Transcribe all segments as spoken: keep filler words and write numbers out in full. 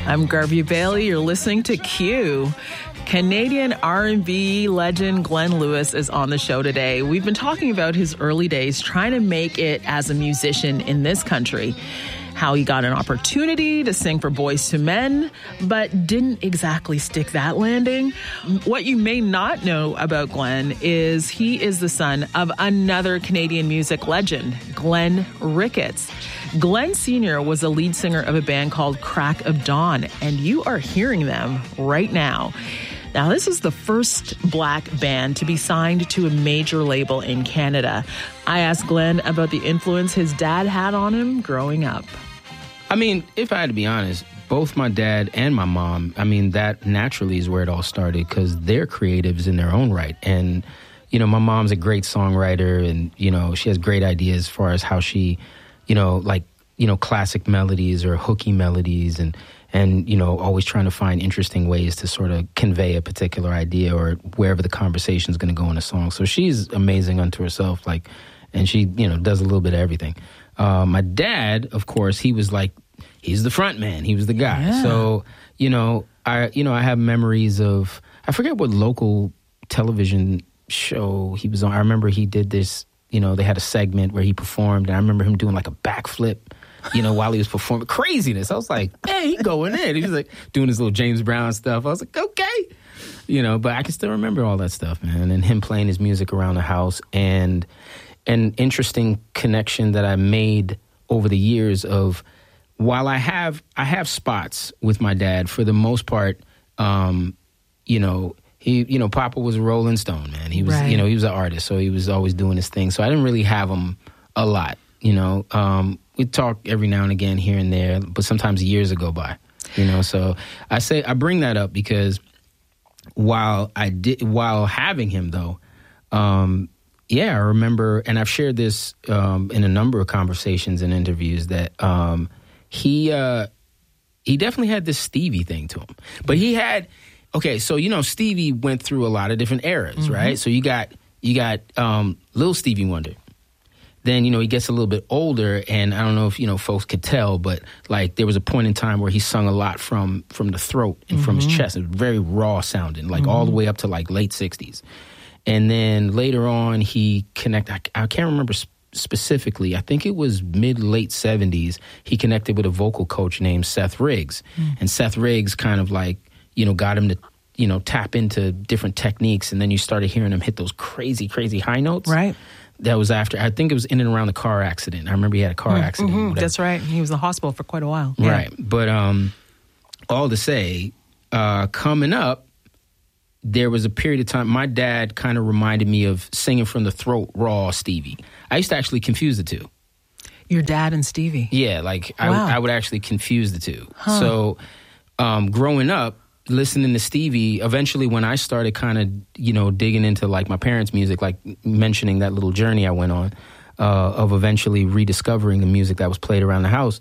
I'm Garvey Bailey. You're listening to Q. Canadian R and B legend Glenn Lewis is on the show today. We've been talking about his early days trying to make it as a musician in this country, how he got an opportunity to sing for Boyz two Men, but didn't exactly stick that landing. What you may not know about Glenn is he is the son of another Canadian music legend, Glenn Ricketts. Glenn Senior was the lead singer of a band called Crack of Dawn, and you are hearing them right now. Now, this is the first Black band to be signed to a major label in Canada. I asked Glenn about the influence his dad had on him growing up. I mean, if I had to be honest, both my dad and my mom, I mean, that naturally is where it all started because they're creatives in their own right. And, you know, my mom's a great songwriter and, you know, she has great ideas as far as how she, you know, like, you know, classic melodies or hooky melodies and, and, you know, always trying to find interesting ways to sort of convey a particular idea or wherever the conversation is going to go in a song. So she's amazing unto herself, like, and she, you know, does a little bit of everything. Uh, my dad, of course, he was like, he's the front man. He was the guy. Yeah. So, you know, I, you know, I have memories of, I forget what local television show he was on. I remember he did this, you know, they had a segment where he performed, and I remember him doing like a backflip, you know, while he was performing. Craziness. I was like, hey, he going in. He was like doing his little James Brown stuff. I was like, okay. You know, but I can still remember all that stuff, man. And him playing his music around the house. And an interesting connection that I made over the years of, while I have I have spots with my dad, for the most part, um, you know, he, you know, Papa was a Rolling Stone, man. He was, right. you know, he was an artist, so he was always doing his thing. So I didn't really have him a lot, you know. Um, we'd talk every now and again here and there, but sometimes years would go by, you know. So I say I bring that up because while I did, while having him though, um, yeah, I remember, and I've shared this um, in a number of conversations and interviews that um, he uh, he definitely had this Stevie thing to him, but he had. Okay, so, you know, Stevie went through a lot of different eras, mm-hmm. right? So you got you got um, Lil Stevie Wonder. Then, you know, he gets a little bit older, and I don't know if, you know, folks could tell, but, like, there was a point in time where he sung a lot from from the throat and mm-hmm. from his chest. It was very raw sounding, like, mm-hmm. all the way up to, like, late sixties. And then later on, he connected, I, I can't remember sp- specifically, I think it was mid-late seventies, he connected with a vocal coach named Seth Riggs. Mm-hmm. And Seth Riggs kind of, like, you know, got him to, you know, tap into different techniques. And then you started hearing him hit those crazy, crazy high notes. Right. That was after, I think it was in and around the car accident. I remember he had a car mm-hmm. accident. That's right. He was in the hospital for quite a while. Yeah. Right. But um, all to say, uh, coming up, there was a period of time, my dad kind of reminded me of singing from the throat, raw Stevie. I used to actually confuse the two. Your dad and Stevie? Yeah, like wow. I, I would actually confuse the two. Huh. So um, growing up, listening to Stevie, eventually when I started kind of, you know, digging into like my parents' music, like mentioning that little journey I went on uh, of eventually rediscovering the music that was played around the house,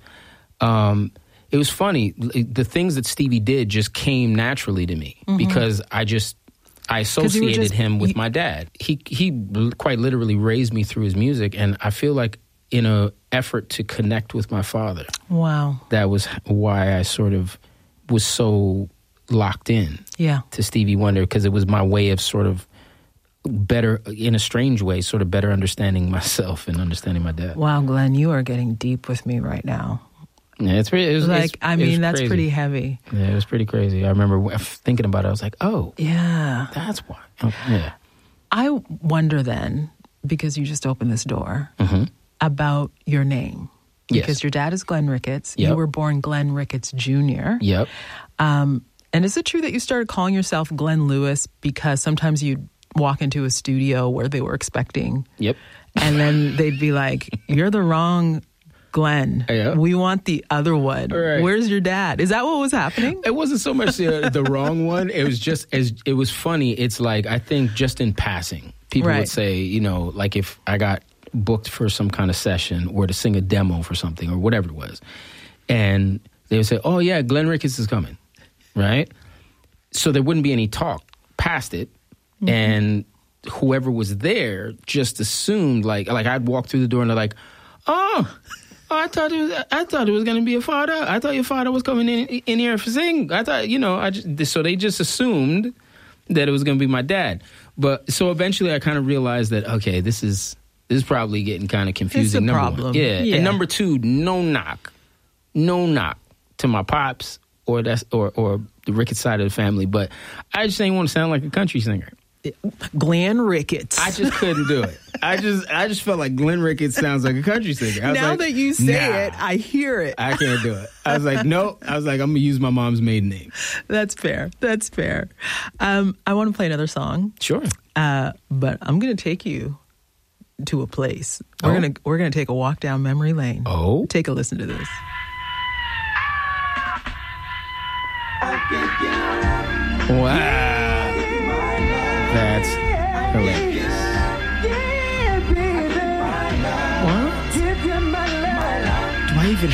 um, it was funny. The things that Stevie did just came naturally to me mm-hmm. because I just, I associated just, him with you, my dad. He, he quite literally raised me through his music, and I feel like in an effort to connect with my father. Wow. That was why I sort of was so locked in yeah. to Stevie Wonder, because it was my way of sort of better, in a strange way, sort of better understanding myself and understanding my dad. Wow, Glenn, you are getting deep with me right now. Yeah, it's pretty. It was, like, it's, I mean, that's crazy. pretty heavy. Yeah, it was pretty crazy. I remember thinking about it. I was like, oh, yeah, that's why. Oh, yeah. I wonder then, because you just opened this door, mm-hmm. about your name. Because yes. your dad is Glenn Ricketts. Yep. You were born Glenn Ricketts Junior Yep. Um, and is it true that you started calling yourself Glenn Lewis because sometimes you'd walk into a studio where they were expecting? Yep. And then they'd be like, you're the wrong Glenn. Yeah. We want the other one. Right. Where's your dad? Is that what was happening? It wasn't so much uh, the wrong one. It was just, as it was funny. It's like, I think just in passing, people right. would say, you know, like if I got booked for some kind of session or to sing a demo for something or whatever it was, and they would say, oh yeah, Glenn Ricketts is coming, right? So there wouldn't be any talk past it, mm-hmm. and whoever was there just assumed, like, like I'd walk through the door and they're like, oh, Oh, I thought it was. I thought it was going to be a father. I thought your father was coming in in here for sing. I thought, you know, I just, so they just assumed that it was going to be my dad. But so eventually, I kind of realized that okay, this is this is probably getting kind of confusing. It's a number problem. One. Yeah. yeah. And number two, no knock, no knock to my pops or that's or or the Ricketts side of the family, but I just didn't want to sound like a country singer. Glenn Ricketts. I just couldn't do it. I just I just felt like Glenn Ricketts sounds like a country singer. I was now like, that you say nah, it, I hear it. I can't do it. I was like, nope. I was like, I'm going to use my mom's maiden name. That's fair. That's fair. Um, I want to play another song. Sure. Uh, but I'm going to take you to a place. We're Oh. going to we're going to take a walk down memory lane. Oh. Take a listen to this. Wow. That's hilarious.